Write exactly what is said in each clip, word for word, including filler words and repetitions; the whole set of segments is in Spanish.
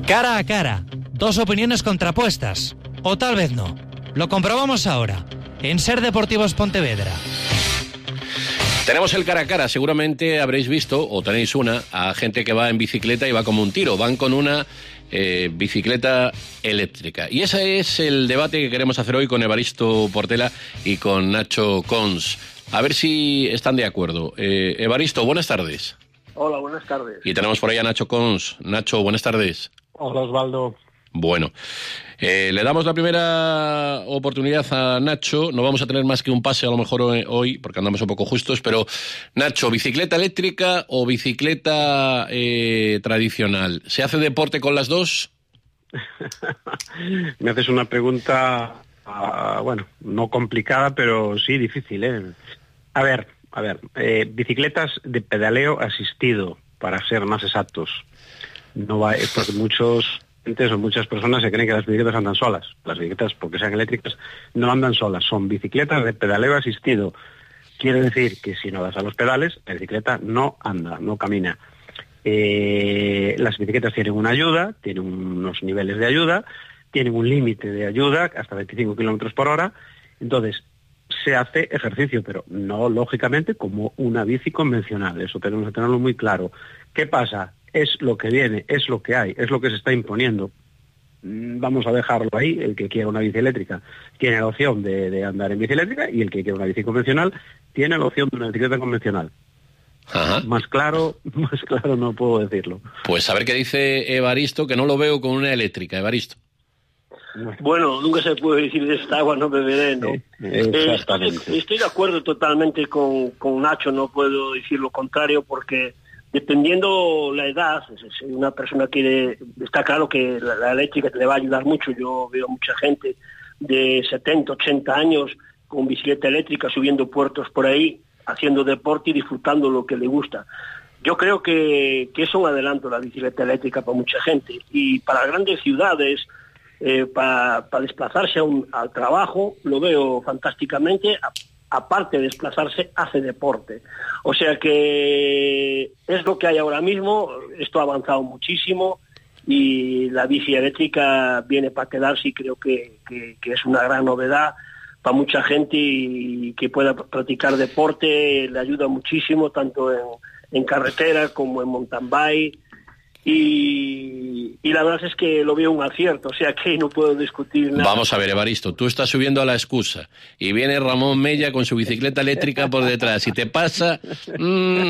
Cara a cara, dos opiniones contrapuestas. O tal vez no. Lo comprobamos ahora, en Ser Deportivos Pontevedra. Tenemos el cara a cara, seguramente habréis visto, o tenéis una, a gente que va en bicicleta y va como un tiro, van con una eh, bicicleta eléctrica. Y ese es el debate que queremos hacer hoy con Evaristo Portela y con Nacho Cons. A ver si están de acuerdo. Eh, Evaristo, buenas tardes. Hola, buenas tardes. Y tenemos por ahí a Nacho Cons. Nacho, buenas tardes. Hola, Osvaldo. Bueno, eh, le damos la primera oportunidad a Nacho. No vamos a tener más que un pase a lo mejor hoy, porque andamos un poco justos, pero Nacho, ¿bicicleta eléctrica o bicicleta eh, tradicional? ¿Se hace deporte con las dos? Me haces una pregunta, uh, bueno, no complicada, pero sí difícil, ¿eh? A ver, a ver, eh, bicicletas de pedaleo asistido, para ser más exactos. No va, porque muchos o muchas personas se creen que las bicicletas andan solas. Las bicicletas, porque sean eléctricas, no andan solas. Son bicicletas de pedaleo asistido. Quiere decir que si no das a los pedales, la bicicleta no anda, no camina. Eh, las bicicletas tienen una ayuda, tienen unos niveles de ayuda, tienen un límite de ayuda, hasta veinticinco kilómetros por hora. Entonces, se hace ejercicio, pero no, lógicamente, como una bici convencional. Eso tenemos que tenerlo muy claro. ¿Qué pasa? Es lo que viene, es lo que hay, es lo que se está imponiendo. Vamos a dejarlo ahí. El que quiera una bici eléctrica tiene la opción de, de andar en bici eléctrica, y el que quiera una bici convencional tiene la opción de una bicicleta convencional. Ajá. Más claro, más claro no puedo decirlo. Pues a ver qué dice Evaristo, que no lo veo con una eléctrica. Evaristo. Bueno, nunca se puede decir de esta agua no beberé, ¿no? Exactamente. Eh, estoy, estoy de acuerdo totalmente con, con Nacho, no puedo decir lo contrario, porque dependiendo la edad, si una persona quiere, está claro que la, la eléctrica le va a ayudar mucho. Yo veo mucha gente de setenta, ochenta años con bicicleta eléctrica subiendo puertos por ahí, haciendo deporte y disfrutando lo que le gusta. Yo creo que, que es un adelanto la bicicleta eléctrica para mucha gente, y para grandes ciudades, eh, para, para desplazarse a un, al trabajo, lo veo fantásticamente. A, aparte de desplazarse, hace deporte. O sea que es lo que hay ahora mismo. Esto ha avanzado muchísimo y la bici eléctrica viene para quedarse, y creo que, que, que es una gran novedad para mucha gente, y que pueda practicar deporte. Le ayuda muchísimo, tanto en, en carretera como en mountain bike. Y, y la verdad es que lo veo un acierto, o sea que no puedo discutir nada. Vamos a ver, Evaristo, tú estás subiendo a la excusa y viene Ramón Mella con su bicicleta eléctrica por detrás y te pasa... Mmm...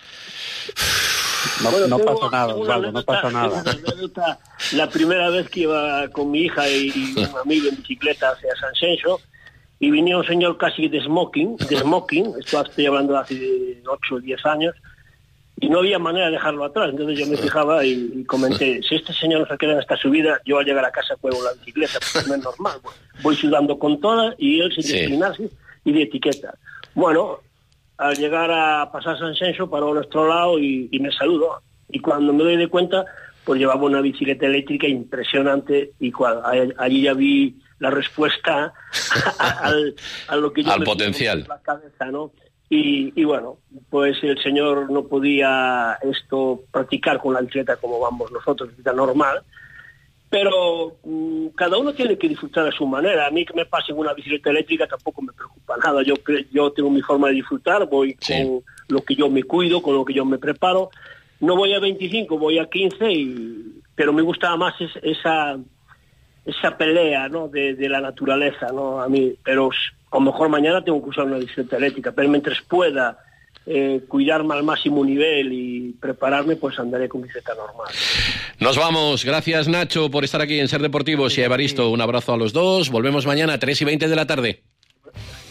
No, bueno, no tengo, pasa nada, tengo Osvaldo, no pasa nada. Anécdota, la primera vez que iba con mi hija y un amigo en bicicleta hacia San Xenxo, y venía un señor casi de smoking, de smoking, esto estoy hablando de hace ocho o diez años, y no había manera de dejarlo atrás. Entonces yo me fijaba y, y comenté, si este señor no se queda en esta subida, yo al llegar a casa juego la bicicleta, porque no es normal. Voy sudando con todas y él sin sí. disciplinarse y de etiqueta. Bueno, al llegar a pasar San Xenxo, paró a nuestro lado y, y me saludó. Y cuando me doy de cuenta, pues llevaba una bicicleta eléctrica impresionante, y cual, allí ya vi la respuesta a, a, a lo que yo al me potencial. En la cabeza, ¿no? Y, y bueno, pues el señor no podía esto practicar con la bicicleta como vamos nosotros, bicicleta normal, pero mmm, cada uno tiene que disfrutar a su manera. A mí que me pase en una bicicleta eléctrica tampoco me preocupa nada. Yo yo tengo mi forma de disfrutar, voy sí. con lo que yo me cuido, con lo que yo me preparo. No voy a veinticinco, voy a quince, y, pero me gustaba más es, esa esa pelea, ¿no? de, de la naturaleza, ¿no? A mí, pero a lo mejor mañana tengo que usar una bicicleta eléctrica, pero mientras pueda eh, cuidarme al máximo nivel y prepararme, pues andaré con bicicleta normal. Nos vamos. Gracias, Nacho, por estar aquí en Ser Deportivos, y a Evaristo, un abrazo a los dos. Volvemos mañana a tres y veinte de la tarde.